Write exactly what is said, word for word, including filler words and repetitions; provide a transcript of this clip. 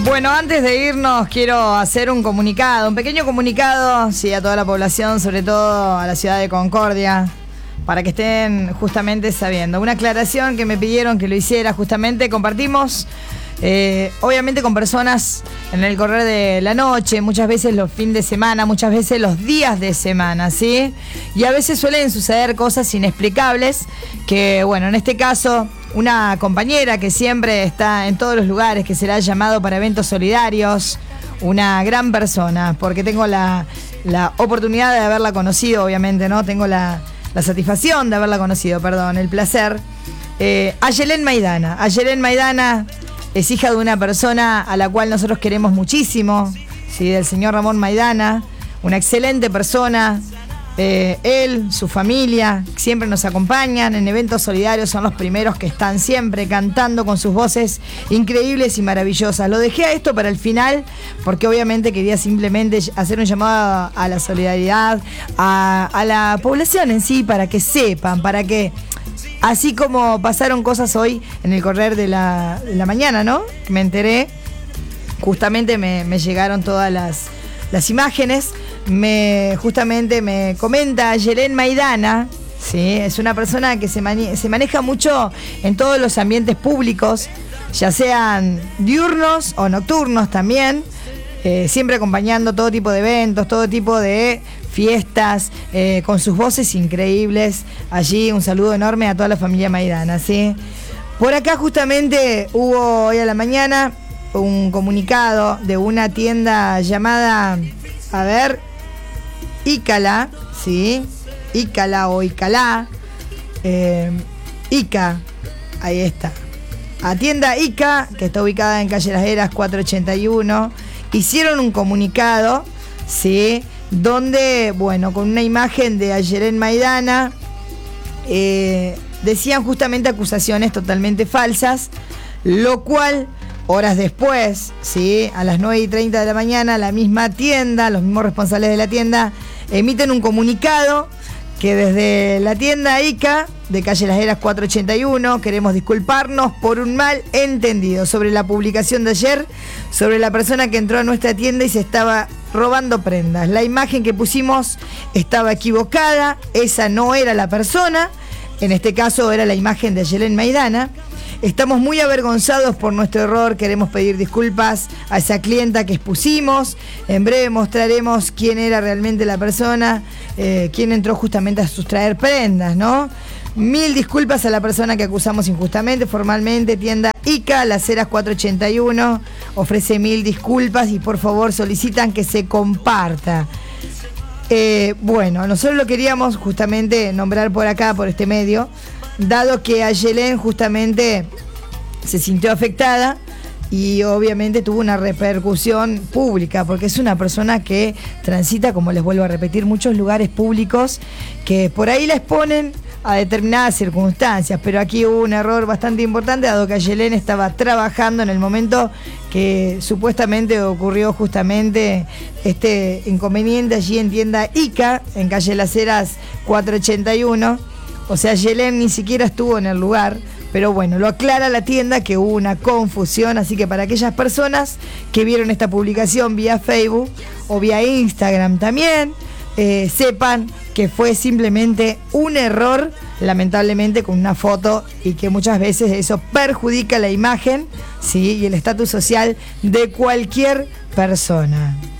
Bueno, antes de irnos quiero hacer un comunicado, un pequeño comunicado, sí, a toda la población, sobre todo a la ciudad de Concordia, para que estén justamente sabiendo. Una aclaración que me pidieron que lo hiciera, justamente compartimos, eh, obviamente con personas en el correr de la noche, muchas veces los fines de semana, muchas veces los días de semana, ¿sí? Y a veces suelen suceder cosas inexplicables que, bueno, en este caso, una compañera que siempre está en todos los lugares, que se la ha llamado para eventos solidarios, una gran persona, porque tengo la, la oportunidad de haberla conocido, obviamente, ¿no? Tengo la, la satisfacción de haberla conocido, perdón, el placer. Eh, Ayelén Maidana. Ayelén Maidana es hija de una persona a la cual nosotros queremos muchísimo, ¿sí? Del señor Ramón Maidana, una excelente persona. Eh, él, su familia, siempre nos acompañan en eventos solidarios, son los primeros que están siempre cantando con sus voces increíbles y maravillosas. Lo dejé a esto para el final porque obviamente quería simplemente hacer un llamado a la solidaridad, a, a la población en sí, para que sepan, para que, así como pasaron cosas hoy en el correr de la, de la mañana, ¿no? Me enteré, justamente me, me llegaron todas las, las imágenes. Me justamente me comenta Ayelén Maidana, ¿sí? Es una persona que se, mane- se maneja mucho en todos los ambientes públicos, ya sean diurnos o nocturnos también, eh, siempre acompañando todo tipo de eventos, todo tipo de fiestas, eh, con sus voces increíbles. Allí un saludo enorme a toda la familia Maidana, ¿sí? Por acá justamente hubo hoy a la mañana un comunicado de una tienda llamada, a ver, Icala, ¿sí? Icala o Icalá, eh, Ica, ahí está. A tienda Ica, que está ubicada en calle Las Heras cuatrocientos ochenta y uno, hicieron un comunicado, ¿sí? Donde, bueno, con una imagen de Ayelén Maidana, eh, decían justamente acusaciones totalmente falsas, lo cual, horas después, ¿sí? A las nueve y treinta de la mañana, la misma tienda, los mismos responsables de la tienda, emiten un comunicado que desde la tienda Ica, de calle Las Heras cuatrocientos ochenta y uno, queremos disculparnos por un mal entendido sobre la publicación de ayer, sobre la persona que entró a nuestra tienda y se estaba robando prendas. La imagen que pusimos estaba equivocada, esa no era la persona, en este caso era la imagen de Ayelén Maidana. Estamos muy avergonzados por nuestro error, queremos pedir disculpas a esa clienta que expusimos. En breve mostraremos quién era realmente la persona, eh, quién entró justamente a sustraer prendas, ¿no? Mil disculpas a la persona que acusamos injustamente, formalmente. Tienda Ica, Las Heras cuatrocientos ochenta y uno, ofrece mil disculpas y por favor solicitan que se comparta. Eh, bueno, nosotros lo queríamos justamente nombrar por acá, por este medio, dado que Ayelén justamente se sintió afectada y obviamente tuvo una repercusión pública, porque es una persona que transita, como les vuelvo a repetir, muchos lugares públicos que por ahí la exponen a determinadas circunstancias, pero aquí hubo un error bastante importante, dado que Ayelén estaba trabajando en el momento que supuestamente ocurrió justamente este inconveniente allí en tienda Ica, en calle Las Heras cuatrocientos ochenta y uno. O sea, Ayelén ni siquiera estuvo en el lugar, pero bueno, lo aclara la tienda que hubo una confusión, así que para aquellas personas que vieron esta publicación vía Facebook o vía Instagram también, eh, sepan que fue simplemente un error, lamentablemente con una foto, y que muchas veces eso perjudica la imagen, ¿sí? Y el estatus social de cualquier persona.